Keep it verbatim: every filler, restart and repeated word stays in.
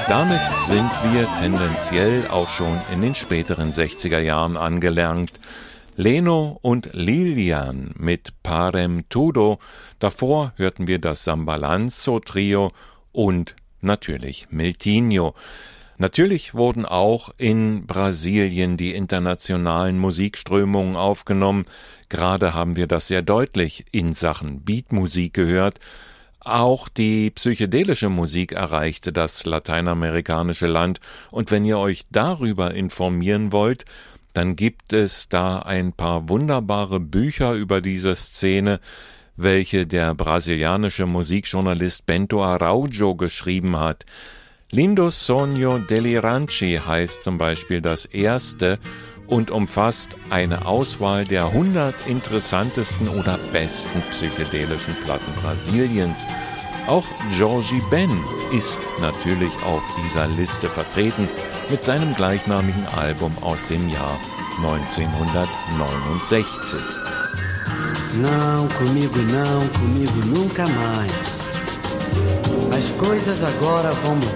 Damit sind wir tendenziell auch schon in den späteren sechziger Jahren angelangt. Leno und Lilian mit Parem Tudo, davor hörten wir das Sambalanzo-Trio und natürlich Miltinho. Natürlich wurden auch in Brasilien die internationalen Musikströmungen aufgenommen. Gerade haben wir das sehr deutlich in Sachen Beatmusik gehört. Auch die psychedelische Musik erreichte das lateinamerikanische Land. Und wenn ihr euch darüber informieren wollt, dann gibt es da ein paar wunderbare Bücher über diese Szene, welche der brasilianische Musikjournalist Bento Araujo geschrieben hat. Lindo Sonho Delirante heißt zum Beispiel das erste und umfasst eine Auswahl der hundert interessantesten oder besten psychedelischen Platten Brasiliens. Auch Jorge Ben ist natürlich auf dieser Liste vertreten mit seinem gleichnamigen Album aus dem Jahr neunzehnhundertneunundsechzig. Não, comigo não, comigo nunca mais. As coisas agora vão mudar.